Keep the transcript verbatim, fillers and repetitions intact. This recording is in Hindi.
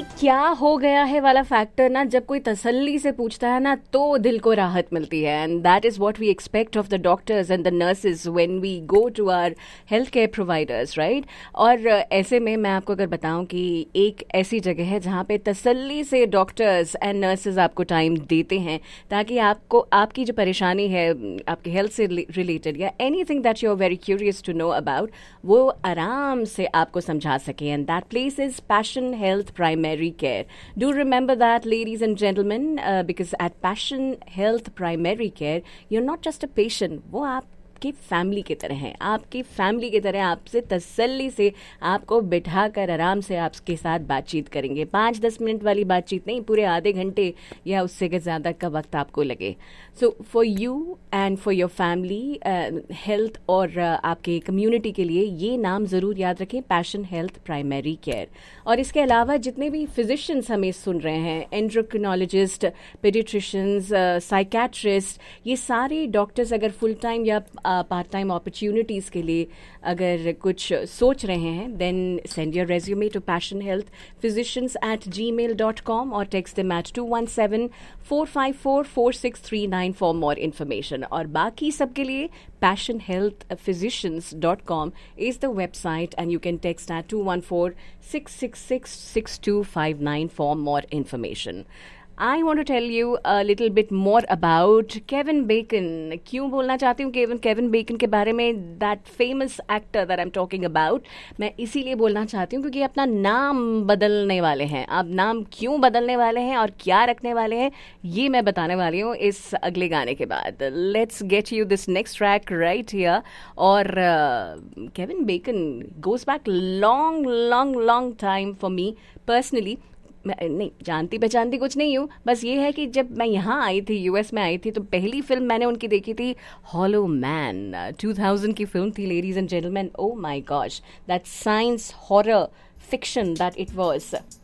क्या हो गया है वाला फैक्टर ना जब कोई तसल्ली से पूछता है ना तो दिल को राहत मिलती है. And that is what we expect of the doctors and the nurses when we go to our health care providers, right. और ऐसे में मैं आपको अगर बताऊं कि एक ऐसी जगह है जहाँ पे तसल्ली से डॉक्टर्स एंड नर्सेज आपको टाइम देते हैं ताकि आपको आपकी जो परेशानी है आपके हेल्थ से रिलेटेड या anything that you are very curious to know about वो आराम से आपको समझा सके. And that place is Passion Health Primary Care. Do remember that, ladies and gentlemen, uh, because at Passion Health Primary Care, you're not just a patient. वो आपकी फैमिली की तरह हैं, आपकी फैमिली की तरह आपसे तसल्ली से आपको बिठाकर आराम से आपके साथ बातचीत करेंगे. पाँच दस मिनट वाली बातचीत नहीं, पूरे आधे घंटे या उससे के ज़्यादा का वक्त आपको लगे. So for you and for your family health और uh, आपके कम्युनिटी के लिए ये नाम ज़रूर याद रखें, पैशन हेल्थ प्राइमरी केयर. और इसके अलावा जितने भी फिजिशियंस हमें सुन रहे हैं, एंड्रोक्रिनोलॉजिस्ट, पेडिट्रिशियंस, साइकेट्रिस्ट, ये सारे डॉक्टर्स अगर फुल टाइम या पार्ट टाइम अपॉर्चुनिटीज़ के लिए अगर कुछ सोच रहे हैं, then send your resume to passion health physicians eight ji mail dot com और text them at to one seven four five four four six three nine for more information. और बाकी सबके लिए passion health physicians dot com is the website and you can text at two one four six six six six two five nine for more information. I want to tell you a little bit more about Kevin Bacon. क्यों बोलना चाहती हूँ केविन केविन बेकन के बारे में, that famous actor that I'm talking about. मैं इसीलिए बोलना चाहती हूँ क्योंकि अपना नाम बदलने वाले हैं. अब नाम क्यों बदलने वाले हैं और क्या रखने वाले हैं ये मैं बताने वाली हूँ इस अगले गाने के बाद. Let's get you this next track right here. और Kevin Bacon goes back long long long time for me personally. मैं नहीं जानती पहचानती कुछ नहीं हूँ, बस ये है कि जब मैं यहाँ आई थी, यूएस में आई थी, तो पहली फिल्म मैंने उनकी देखी थी हॉलो मैन. टू थाउज़ेंड की फिल्म थी, ladies and gentleman. Oh my gosh, that science horror fiction that it was.